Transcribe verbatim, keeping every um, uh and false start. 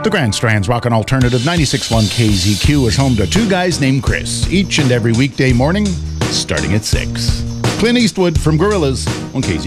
The Grand Strand's Rockin' Alternative ninety-six point one K Z Q is home to two guys named Chris, each and every weekday morning, starting at six. Clint Eastwood from Gorillaz on K Z Q.